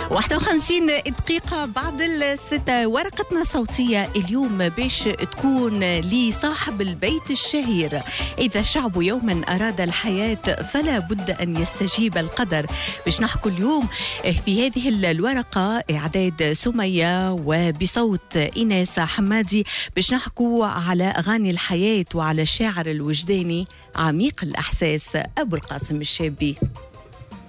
51 دقيقة بعد الستة. ورقتنا صوتية اليوم باش تكون لصاحب البيت الشهير: إذا الشعب يوما أراد الحياة فلا بد أن يستجيب القدر. باش نحكوا اليوم في هذه الورقة إعداد سمية وبصوت إناس حمادي، باش نحكوا على أغاني الحياة وعلى الشاعر الوجداني عميق الأحساس أبو القاسم الشابي.